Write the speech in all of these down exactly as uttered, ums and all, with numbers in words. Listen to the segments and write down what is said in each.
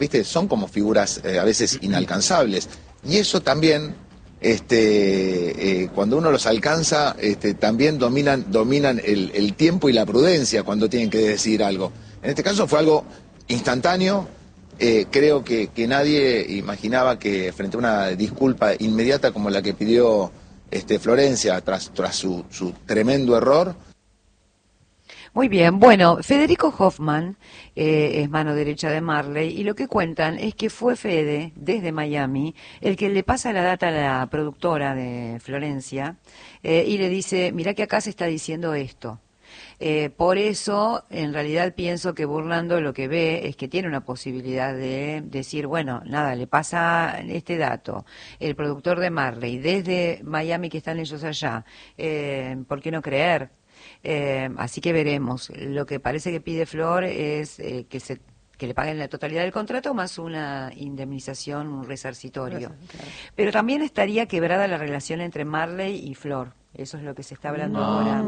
viste, son como figuras eh, a veces inalcanzables. Y eso también, este, eh, cuando uno los alcanza, este, también dominan, dominan el, el tiempo y la prudencia cuando tienen que decir algo. En este caso fue algo instantáneo. Eh, creo que, que nadie imaginaba que frente a una disculpa inmediata como la que pidió este, Florencia tras, tras su, su tremendo error. Muy bien, bueno, Federico Hoffman eh, es mano derecha de Marley y lo que cuentan es que fue Fede, desde Miami, el que le pasa la data a la productora de Florencia eh, y le dice, mirá que acá se está diciendo esto. Eh, por eso, en realidad pienso que Burlando lo que ve es que tiene una posibilidad de decir, bueno, nada, le pasa este dato. El productor de Marley, desde Miami que están ellos allá, eh, ¿por qué no creer? Eh, así que veremos. Lo que parece que pide Flor es eh, que se que le paguen la totalidad del contrato más una indemnización, un resarcitorio. Claro. Pero también estaría quebrada la relación entre Marley y Flor. Eso es lo que se está hablando no. ahora.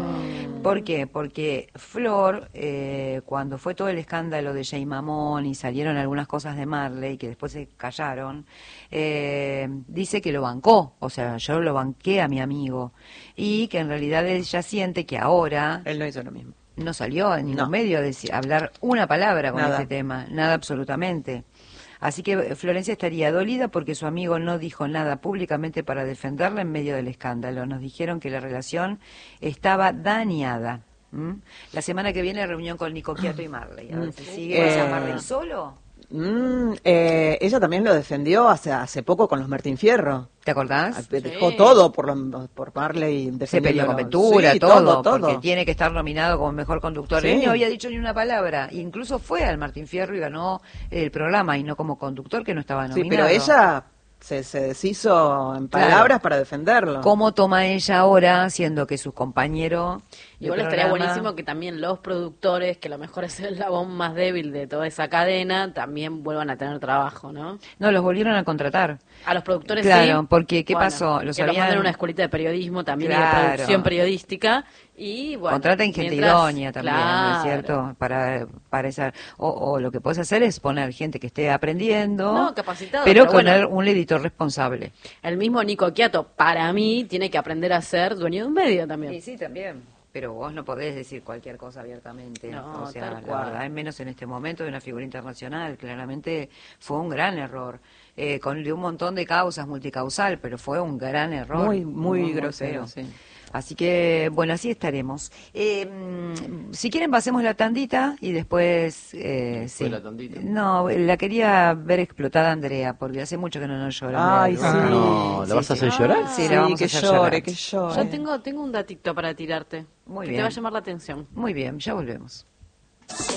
¿Por qué? Porque Flor, eh, cuando fue todo el escándalo de Jay Mamón y salieron algunas cosas de Marley que después se callaron, eh, dice que lo bancó, o sea, yo lo banqué a mi amigo, y que en realidad ella siente que ahora... Él no hizo lo mismo. No salió en ningún no. medio a decir, a hablar una palabra con nada. este tema, nada absolutamente. Así que Florencia estaría dolida porque su amigo no dijo nada públicamente para defenderla en medio del escándalo. Nos dijeron que la relación estaba dañada. ¿Mm? La semana que viene reunión con Nico Quiato y Marley. A ver si sigue. ¿Es a Marley solo? Mm, eh, ella también lo defendió hace hace poco con los Martín Fierro. ¿Te acordás? Dejó sí. todo por, lo, por Marley. Se peleó con Ventura, sí, todo, todo, todo, porque tiene que estar nominado como mejor conductor. Sí. Él no había dicho ni una palabra. Incluso fue al Martín Fierro y ganó el programa, y no como conductor, que no estaba nominado. Sí, pero ella... Se, se deshizo en palabras claro. para defenderlo. ¿Cómo toma ella ahora, siendo que su compañero... Igual estaría programa... buenísimo que también los productores, que a lo mejor es el eslabón más débil de toda esa cadena, también vuelvan a tener trabajo, ¿no? No, los volvieron a contratar. A los productores claro, sí. Claro, porque ¿qué bueno, pasó? Los que habían... los mandan a una escuelita de periodismo también claro. y de producción periodística. Y bueno, contraten gente mientras, idónea también, claro. ¿no es cierto? Para, para esa, o, o lo que puedes hacer es poner gente que esté aprendiendo, no, capacitado, pero, pero poner bueno, un editor responsable. El mismo Nico Quiato, para mí, tiene que aprender a ser dueño de un medio también. Sí, sí, también. Pero vos no podés decir cualquier cosa abiertamente. No, o sea, tal la cual. verdad, menos en este momento de una figura internacional. Claramente fue un gran error. Eh, con de un montón de causas, multicausal, pero fue un gran error. Muy, muy, muy grosero, sí. Así que, bueno, así estaremos. Eh, si quieren, pasemos la tandita y después... Eh, sí. la tandita? No, la quería ver explotada Andrea, porque hace mucho que no nos llora. Ay, sí. Ah, no, ¿la sí, vas a hacer sí. llorar? Sí, sí, la vamos que a hacer llore, llorar. que llore. Yo tengo, tengo un datito para tirarte. Muy que bien. te va a llamar la atención. Muy bien, ya volvemos.